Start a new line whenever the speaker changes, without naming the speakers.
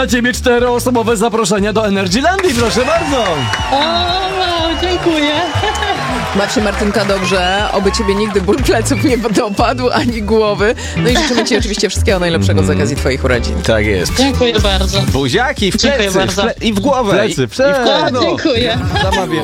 dla ciebie 4-osobowe zaproszenie do Energylandii, proszę bardzo.
O, wow, dziękuję.
Baw się, Martynka, dobrze. Oby ciebie nigdy ból pleców nie dopadł, ani głowy. No i życzymy ci oczywiście wszystkiego najlepszego z okazji twoich urodzin.
Tak jest.
Dziękuję bardzo.
Buziaki w
Dziękuję
plecy
bardzo.
i w głowę.
Plecy,
i w kolano.
Dziękuję.
Zamawiam.